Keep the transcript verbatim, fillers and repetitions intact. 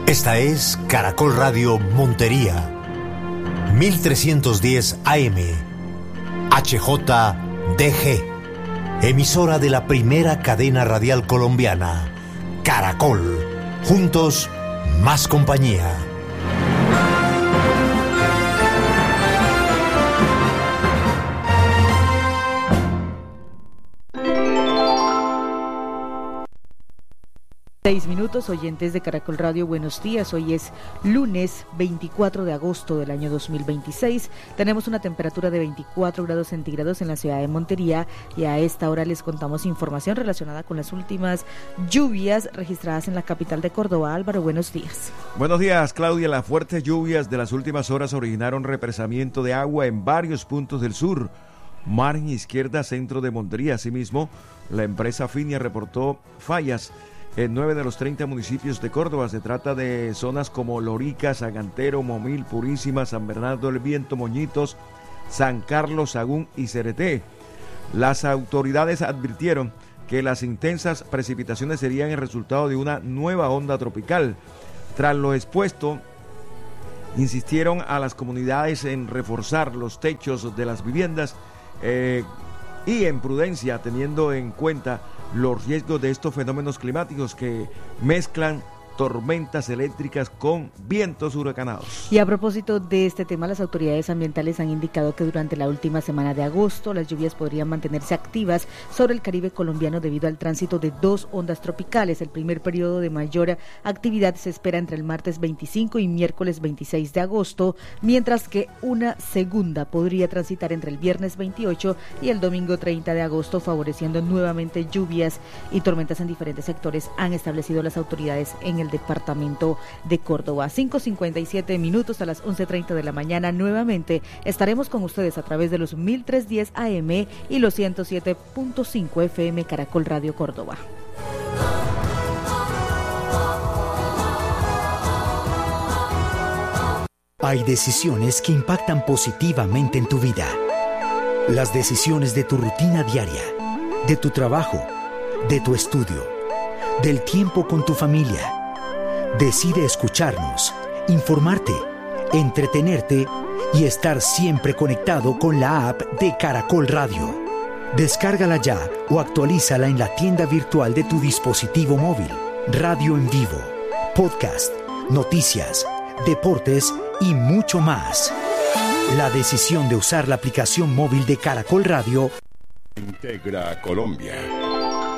Esta es Caracol Radio Montería, mil trescientos diez A M, H J D G, emisora de la primera cadena radial colombiana, Caracol. Juntos, más compañía. Seis minutos, oyentes de Caracol Radio, buenos días. Hoy es lunes veinticuatro de agosto del año dos mil veintiséis. Tenemos una temperatura de veinticuatro grados centígrados en la ciudad de Montería y a esta hora les contamos información relacionada con las últimas lluvias registradas en la capital de Córdoba. Álvaro, buenos días. Buenos días, Claudia. Las fuertes lluvias de las últimas horas originaron represamiento de agua en varios puntos del sur, margen izquierda, centro de Montería. Asimismo, la empresa Finia reportó fallas en nueve de los treinta municipios de Córdoba. Se trata de zonas como Lorica, Sagantero, Momil, Purísima, San Bernardo del Viento, Moñitos, San Carlos, Sagún y Cereté. Las autoridades advirtieron que las intensas precipitaciones serían el resultado de una nueva onda tropical. Tras lo expuesto, insistieron a las comunidades en reforzar los techos de las viviendas eh, y en prudencia, teniendo en cuenta los riesgos de estos fenómenos climáticos que mezclan tormentas eléctricas con vientos huracanados. Y a propósito de este tema, las autoridades ambientales han indicado que durante la última semana de agosto las lluvias podrían mantenerse activas sobre el Caribe colombiano debido al tránsito de dos ondas tropicales. El primer periodo de mayor actividad se espera entre el martes veinticinco y miércoles veintiséis de agosto, mientras que una segunda podría transitar entre el viernes veintiocho y el domingo treinta de agosto, favoreciendo nuevamente lluvias y tormentas en diferentes sectores, han establecido las autoridades en el departamento de Córdoba. cinco cincuenta y siete minutos, a las once treinta de la mañana nuevamente estaremos con ustedes a través de los mil trescientos diez A M y los ciento siete punto cinco F M Caracol Radio Córdoba. Hay decisiones que impactan positivamente en tu vida. Las decisiones de tu rutina diaria, de tu trabajo, de tu estudio, del tiempo con tu familia. Decide escucharnos, informarte, entretenerte y estar siempre conectado con la app de Caracol Radio. Descárgala ya o actualízala en la tienda virtual de tu dispositivo móvil. Radio en vivo, podcast, noticias, deportes y mucho más. La decisión de usar la aplicación móvil de Caracol Radio integra Colombia.